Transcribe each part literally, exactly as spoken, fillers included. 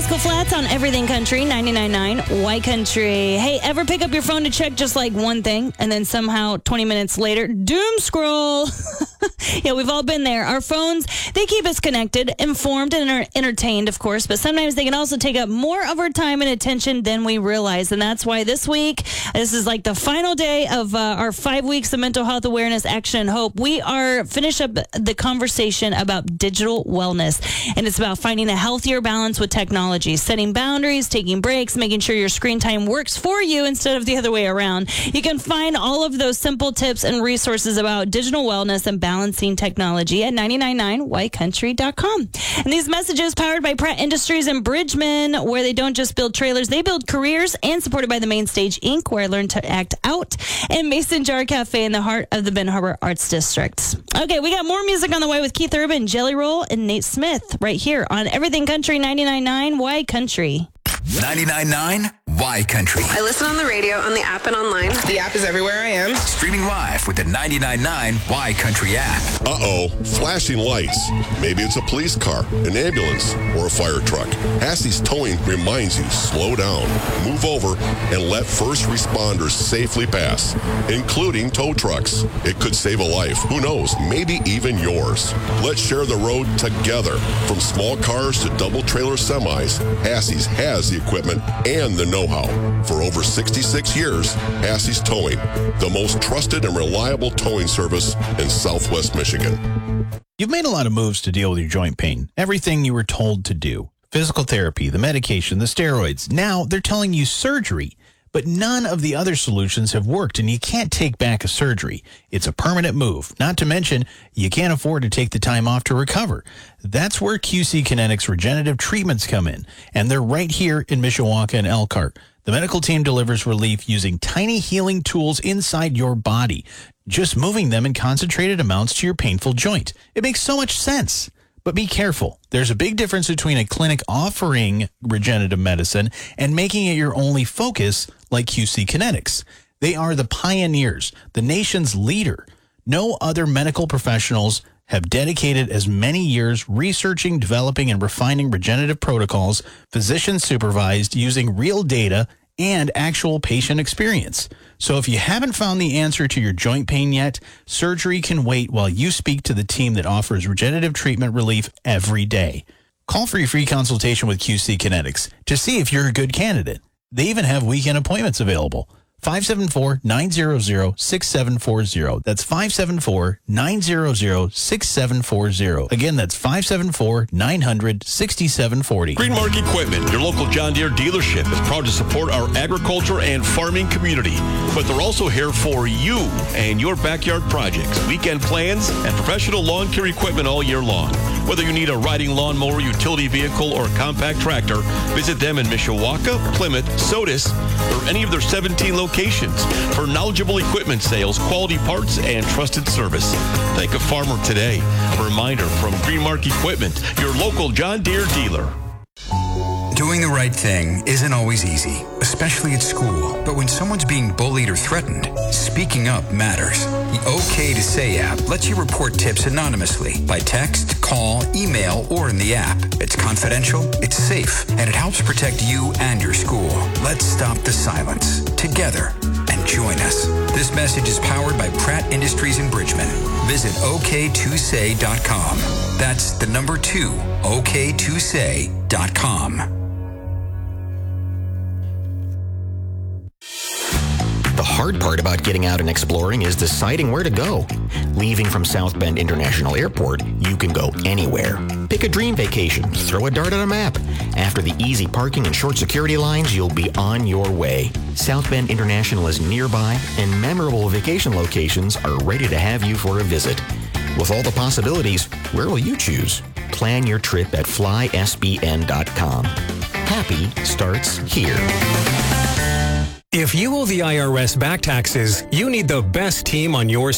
Rascal Flatts on Everything Country, ninety-nine point nine Y Country. Hey, ever pick up your phone to check just like one thing and then somehow twenty minutes later, doom scroll? Yeah, we've all been there. Our phones, they keep us connected, informed, and enter- entertained, of course, but sometimes they can also take up more of our time and attention than we realize. And that's why this week, this is like the final day of uh, our five weeks of mental health awareness, action, and hope. We are finish up the conversation about digital wellness, and it's about finding a healthier balance with technology, setting boundaries, taking breaks, making sure your screen time works for you instead of the other way around. You can find all of those simple tips and resources about digital wellness and balancing technology at nine nine nine y country dot com. And these messages powered by Pratt Industries in Bridgman, where they don't just build trailers, they build careers, and supported by the Main Stage Incorporated, where I learned to act out, and Mason Jar Cafe in the heart of the Ben Harbor Arts District. Okay, we got more music on the way with Keith Urban, Jelly Roll, and Nate Smith right here on Everything Country ninety-nine point nine Y Country. ninety-nine point nine Y Country. I listen on the radio, on the app, and online. The app is everywhere I am. Streaming live with the ninety-nine point nine Y Country app. Uh-oh, flashing lights. Maybe it's a police car, an ambulance, or a fire truck. Hassey's Towing reminds you, slow down, move over, and let first responders safely pass, including tow trucks. It could save a life. Who knows? Maybe even yours. Let's share the road together. From small cars to double trailer semis, Hassey's has the equipment and the know-how. For over sixty-six years, Hassey's Towing, the most trusted and reliable towing service in Southwest Michigan. You've made a lot of moves to deal with your joint pain. Everything you were told to do. Physical therapy, the medication, the steroids. Now they're telling you surgery. But none of the other solutions have worked, and you can't take back a surgery. It's a permanent move. Not to mention, you can't afford to take the time off to recover. That's where Q C Kinetics Regenerative Treatments come in, and they're right here in Mishawaka and Elkhart. The medical team delivers relief using tiny healing tools inside your body, just moving them in concentrated amounts to your painful joint. It makes so much sense. But be careful. There's a big difference between a clinic offering regenerative medicine and making it your only focus like Q C Kinetics. They are the pioneers, the nation's leader. No other medical professionals have dedicated as many years researching, developing, and refining regenerative protocols, physician supervised, using real data and actual patient experience. So if you haven't found the answer to your joint pain yet, surgery can wait while you speak to the team that offers regenerative treatment relief every day. Call for your free consultation with Q C Kinetics to see if you're a good candidate. They even have weekend appointments available. five seven four, nine zero zero, six seven four zero. That's five seven four, nine zero zero, six seven four zero. Again, that's five seven four, nine hundred, sixty-seven forty. Greenmark Equipment, your local John Deere dealership, is proud to support our agriculture and farming community. But they're also here for you and your backyard projects, weekend plans, and professional lawn care equipment all year long. Whether you need a riding lawnmower, utility vehicle, or a compact tractor, visit them in Mishawaka, Plymouth, Sodus, or any of their seventeen locations for knowledgeable equipment sales, quality parts, and trusted service. Think of Farmer today. A reminder from Greenmark Equipment, your local John Deere dealer. Doing the right thing isn't always easy, especially at school. But when someone's being bullied or threatened, speaking up matters. The OK to Say app lets you report tips anonymously by text, call, email, or in the app. It's confidential, it's safe, and it helps protect you and your school. Let's stop the silence together and join us. This message is powered by Pratt Industries in Bridgman. Visit O K two say dot com. That's the number two, O K two say dot com. The hard part about getting out and exploring is deciding where to go. Leaving from South Bend International Airport, you can go anywhere. Pick a dream vacation, throw a dart at a map. After the easy parking and short security lines, you'll be on your way. South Bend International is nearby, and memorable vacation locations are ready to have you for a visit. With all the possibilities, where will you choose? Plan your trip at fly S B N dot com. Happy starts here. If you owe the I R S back taxes, you need the best team on your side.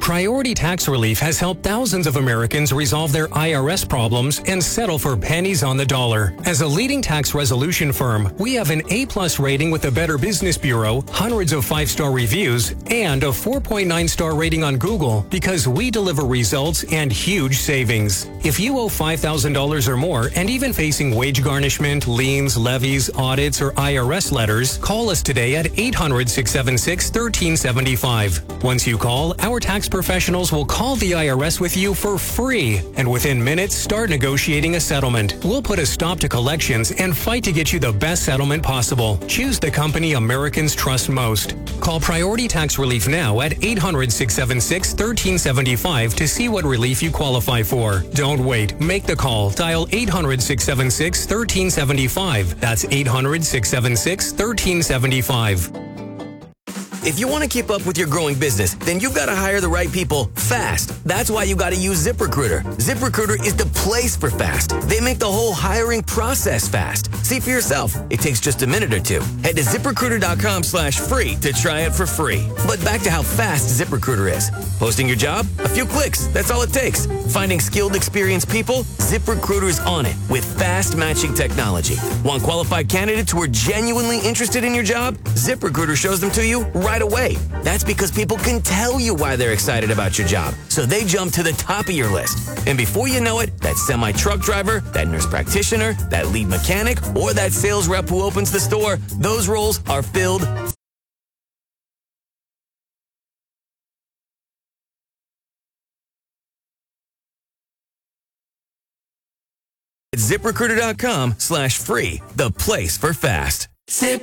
Priority Tax Relief has helped thousands of Americans resolve their I R S problems and settle for pennies on the dollar. As a leading tax resolution firm, we have an A-plus rating with the Better Business Bureau, hundreds of five-star reviews, and a four point nine star rating on Google because we deliver results and huge savings. If you owe five thousand dollars or more and even facing wage garnishment, liens, levies, audits, or I R S letters, call us today at eight hundred, six seven six, one three seven five. Once you call, our tax professionals will call the I R S with you for free, and within minutes start negotiating a settlement. We'll put a stop to collections and fight to get you the best settlement possible. Choose the company Americans trust most. Call Priority Tax Relief now at eight hundred, six seven six, one three seven five to see what relief you qualify for. Don't wait. Make the call. Dial eight hundred, six seven six, one three seven five. That's eight hundred, six seven six, one three seven five. If you want to keep up with your growing business, then you've got to hire the right people fast. That's why you got to use ZipRecruiter. ZipRecruiter is the place for fast. They make the whole hiring process fast. See for yourself. It takes just a minute or two. Head to ZipRecruiter.com slash free to try it for free. But back to how fast ZipRecruiter is. Posting your job? A few clicks. That's all it takes. Finding skilled, experienced people? ZipRecruiter's on it with fast matching technology. Want qualified candidates who are genuinely interested in your job? ZipRecruiter shows them to you right away. That's because people can tell you why they're excited about your job. So they jump to the top of your list. And before you know it, that semi-truck driver, that nurse practitioner, that lead mechanic, or that sales rep who opens the store, those roles are filled ZipRecruiter.com slash free, the place for fast. Zip.